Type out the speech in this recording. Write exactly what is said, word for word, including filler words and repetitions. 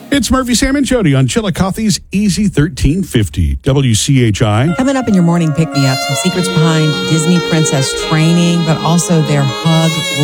It's Murphy, Sam, and Jody on Chillicothe's Easy thirteen fifty W C H I. Coming up in your morning pick-me-up, some secrets behind Disney princess training, but also their hug